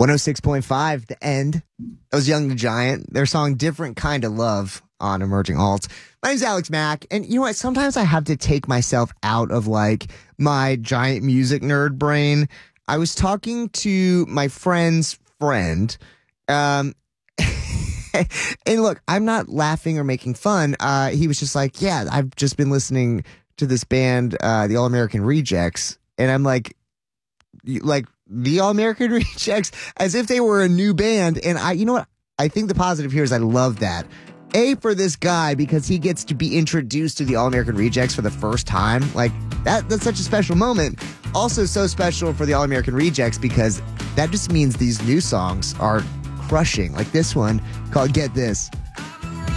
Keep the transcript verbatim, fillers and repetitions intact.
one oh six point five, The End. That was Young the Giant. Their song Different Kind of Love on Emerging Alts. My name's Alex Mack, and you know what? Sometimes I have to take myself out of like my giant music nerd brain. I was talking to my friend's friend, um, and look, I'm not laughing or making fun. Uh, he was just like, yeah, I've just been listening to this band, uh, the All American Rejects. And I'm like, like the All American Rejects, as if they were a new band. And I, you know what? I think the positive here is I love that. A, for this guy, because he gets to be introduced to the All American Rejects for the first time. Like, that that's such a special moment. Also so special for the All American Rejects because that just means these new songs are crushing. Like this one called Get This.